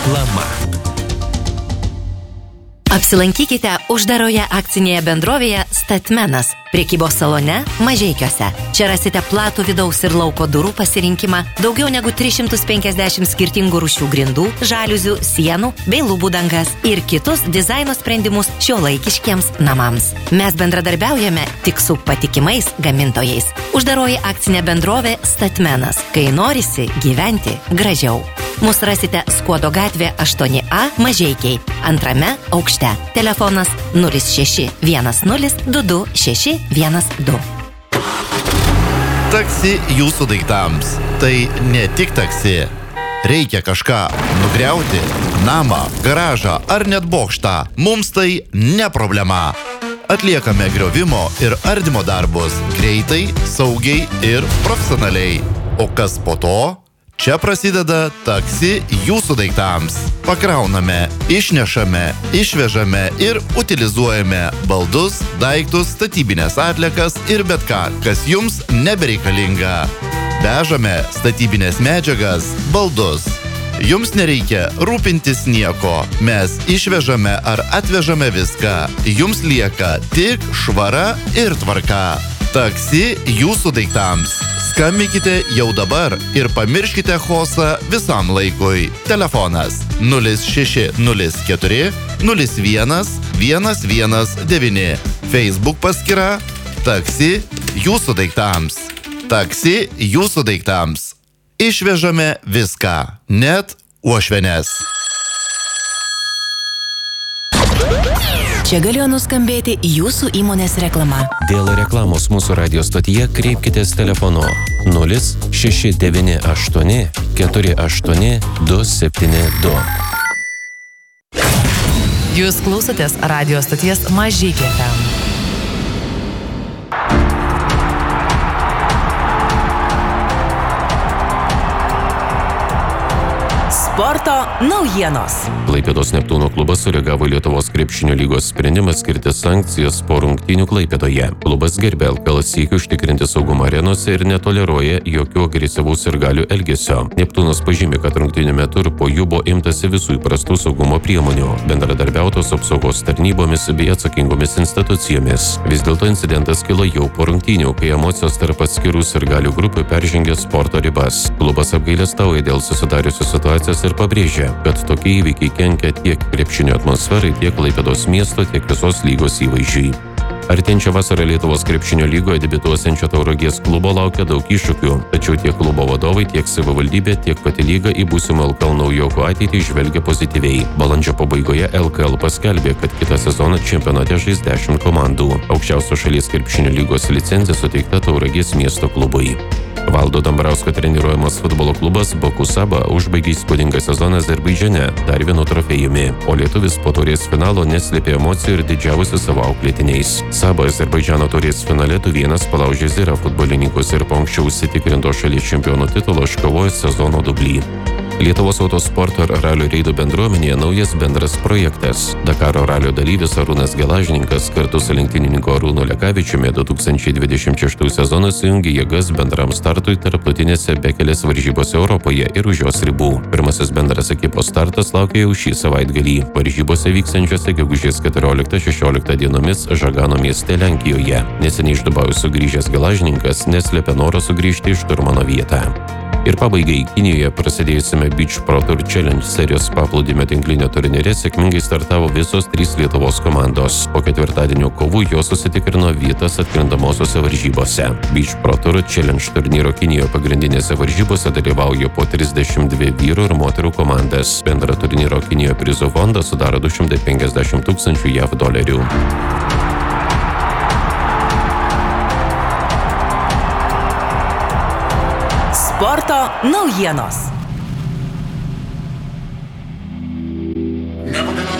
Reklama. Apsilankykite uždaroje akcinėje bendrovėje Statmenas, prekybos salone Mažeikiuose. Čia rasite platų vidaus ir lauko durų pasirinkimą, daugiau negu 350 skirtingų rūšių grindų, žaliuzių, sienų bei lubų dangas ir kitus dizaino sprendimus šiuolaikiškiems namams. Mes bendradarbiaujame tik su patikimais gamintojais. Uždaroji akcinė bendrovė Statmenas, kai norisi gyventi gražiau. Mus rasite Skuodo gatvė 8A Mažeikiai, antrame aukšte. Telefonas 0610 22 612. Taksi jūsų daiktams. Tai ne tik taksi. Reikia kažką nugriauti, namą, garažą ar net bokštą. Mums tai ne problema. Atliekame griovimo ir ardymo darbus greitai, saugiai ir profesionaliai. O kas po to? Čia prasideda taksi jūsų daiktams. Pakrauname, išnešame, išvežame ir utilizuojame baldus, daiktus, statybinės atliekas ir bet ką, kas jums nebereikalinga. Vežame statybinės medžiagas, baldus. Jums nereikia rūpintis nieko. Mes išvežame ar atvežame viską. Jums lieka tik švara ir tvarka. Taksi jūsų daiktams. Skambinkite jau dabar ir pamirškite chaosą visam laikui. Telefonas 0604 01 119. Facebook paskyra Taksi jūsų daiktams. Taksi jūsų daiktams. Išvežame viską, net uošvenes. Čia galėjo nuskambėti jūsų įmonės reklama. Dėl reklamos mūsų radio stotyje kreipkitės telefonu 0698 48 272. Jūs klausotės radio stoties Mažeikiai FM. Sporto naujienos. Klaipėdos Neptūno klubas sureagavo į Lietuvos krepšinio lygos sprendimą skirti sankcijas po rungtynių Klaipėdoje. Klubas gerbė LKL siekį užtikrinti saugumą arenose ir netoleruoja jokių agresyvaus sirgalių elgesio. Neptūnas pažymė, kad rungtynių metu ir po jų buvo imtasi visų įprastų saugumo priemonių, bendradarbiautos apsaugos tarnybomis bei atsakingomis institucijomis. Vis dėlto incidentas kilo jau po rungtynių, kai emocijos tarp atskirų sirgalių grupių peržengė sporto ribas. Klubas apgailestauja dėl susidariusios situacijos ir pabrėžia, kad tokie įvykiai kenkia tiek krepšinio atmosferai, tiek Klaipėdos miesto, tiek visos lygos įvaizdžiui. Artėjančią vasarą Lietuvos krepšinio lygoje debiutuosiančio Tauragės klubo laukia daug iššūkių, tačiau tiek klubo vadovai, tiek savivaldybė, tiek pati lyga į būsimą LKL naujokų ateitį žvelgia pozityviai. Balandžio pabaigoje LKL paskelbė, kad kitą sezoną čempionate žais 10 komandų. Aukščiausio šalies krepšinio lygos licencija suteikta Tauragės miesto klubui. Valdo Dambrausko treniruojamas futbolo klubas Baku Saba užbaigė įspūdingą sezoną Azerbaidžane dar vienu trofėjumi, o lietuvis po taurės finalo neslėpė emocijų ir didžiavosi savo auklėtiniais. Saba Azerbaidžano taurės finale 2-1 palaužė Zira futbolininkus ir po anksčiau užsitikrinto šalies čempionų titulo iškovojo sezono dublį. Lietuvos autosporto ir ralio reidų bendruomenėje naujas bendras projektas. Dakaro ralio dalyvis Arūnas Gelažninkas kartu su lenktynininku Arūnu Lekavičiumi 2026 sezoną sujungė jėgas bendram startui tarptautinėse bekelės varžybose Europoje ir už jos ribų. Pirmasis bendras ekipos startas laukia jau šį savaitgalį. Varžybose vykstančiose gegužės 14-16 dienomis Žagano mieste Lenkijoje. Neseniai iš Dubajaus sugrįžęs Gelažninkas neslėpė noro sugrįžti į šturmano vietą. Ir pabaigai Kinijoje prasidėjusiame Beach Pro Tour Challenge serijos paplūdimio tinklinio turnyre sėkmingai startavo visos 3 Lietuvos komandos. Po ketvirtadienio kovų jos susitikrino vietas atkrintamosiose varžybose. Beach Pro Tour Challenge turnyro Kinijoje pagrindinėse varžybose dalyvauja po 32 vyrų ir moterų komandas. Bendrą turnyro Kinijoje prizų fondą sudaro 250 000 JAV dolerių. Sporto naujienos.